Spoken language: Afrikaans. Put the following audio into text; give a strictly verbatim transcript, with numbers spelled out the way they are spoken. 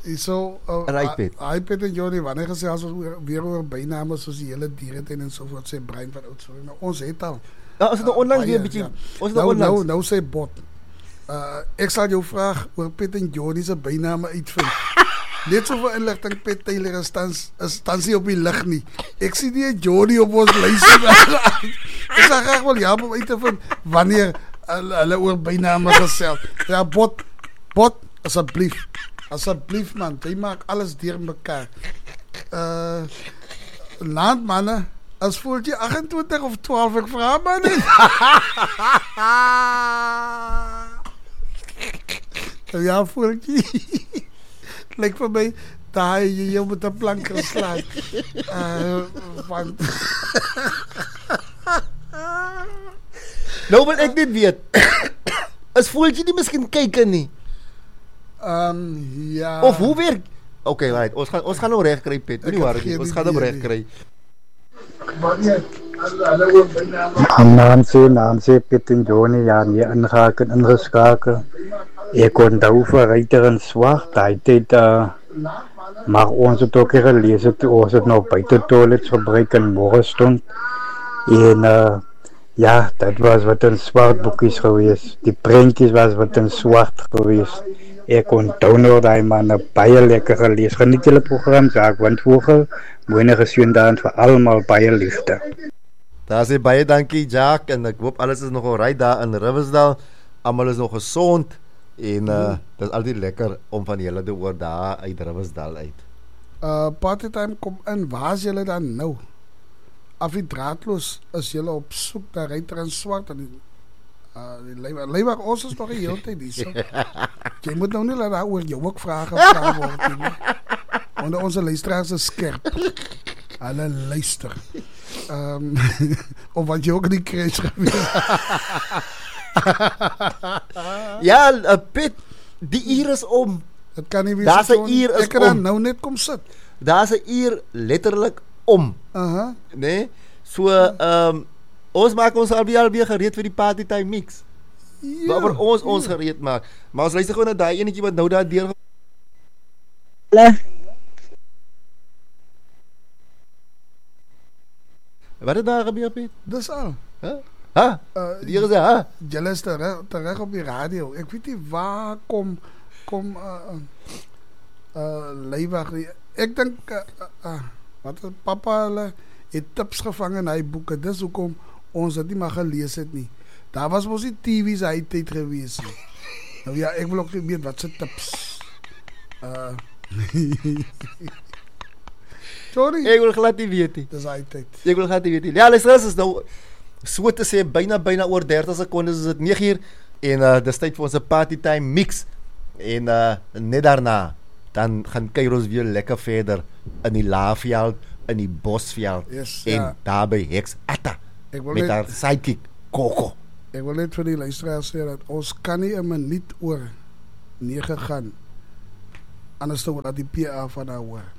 Zo, uh, Rijpet. iPad en Johnny, wanneer gezegd als we weer over bijnamen zoals die hele dierentuin en soort, zijn brein van oud. Nou, ons het al. Nou, als het nou onlangs weer een beetje... Ons nou, nou, nou, nou zei Bot. Uh, ik zal jou vragen hoe Piet en Johnny zijn bijnamen uitvinden. Net zoveel inlichting Piet Taylor is stans, stans op die licht niet. Ik zie die Johnny op ons lijstje. Ik zou graag wel helpen om uit te vinden wanneer hulle oor bijnamen geseld. Ja, Bot, Bot, alsjeblieft. Alsjeblieft man, jy maak alles deur mekaar. Uh, Landmannen, als voelt je achtentwintig of twaalf, ik vraag maar niet. Ja, voelt je. Het lijkt voor mij, daar heb je je met de plank geslagen. Uh, want... Nou wil ik dit weet. Als voelt je die misschien kijken niet? Um, ja. Of hoe werkt? Oké, okay, right. Ons gaan ons gaan nou reg kry, Piet. Moenie worry nie. Ons gaan hom reg kry. Nancy, Nancy, Piet en Johnny, ja, nie ingehaken, ingeskakel. Ek onthou vir Ryter in Swart, hy het uh, maar ons het ook hier gelees het, ons het nou buite toilets gebruik in morgenstond. En uh, ja, dat was wat in swart boekies geweest. Die prentjies was wat in swart geweest. Ek onthou nou daai manne baie lekker gelees. Geniet julle program, Jacques Windvogel. Mooi geseën daar vir almal, baie liefde. Daar sê baie dankie, Jacques, en ek hoop alles is nog alright daar in Riversdal. Almal is nog gesond en uh, mm. dit is altyd lekker om van julle te hoor daar uit Riversdal uit. Uh, Partytime kom in, waar is julle dan nou? Af die draadloos is julle op soek naar Ryter in Swart en die Uh, Leiwag, ons is nog een hele tijd die so. Jy moet nou nie laat daar oor jou ook vragen vraag word nie. Want onze luisteraars is skerp. Hulle luister. Um, of wat jy ook nie krijg geweest. Ja, uh, Piet, die uur is om. Het kan nie wees. Daar is een uur is ek kan om. nou net kom sit. Daar is een uur letterlijk om. Uh-huh. Nee? So, um, ons maak ons alweer alweer gereed vir die Partytime mix. Ja, waarover ons ja. ons gereed maak. Maar ons luister gewoon na daai enetjie wat nou daar deur. Hallo. Wat het daar gebeur, Piet? Dis al. Huh? Ha? Uh, die gesê, ha? Julle is terug, terug op die radio. Ek weet nie waar kom kom uh uh Leiwag. Ek dink uh, uh, wat het papa hulle het tips gevang in hy boeke. Dis hoekom ons dit nie maar gelees het nie. Daar was mos die T V's hy tyd gewees nie. Nou ja, ek wil ook nie weet wat se tips. Uh Sorry. Ek wil glad nie weet nie. Dis hy tyd. Ek wil glad nie weet nie. Ja, luister, is nou so te sê byna byna oor dertig sekondes is dit nege uur en uh dis tyd vir ons Partytime mix. En uh net daarna dan gaan Kairos weer lekker verder in die Laagveld, in die Bosveld yes, en ja. daar by Hex Atta met haar sidekick Coco. Ek wil net vir die luisteraars sê dat ons kan nie 'n minuut oor nege gaan anders dan dat die P A van daar hoor.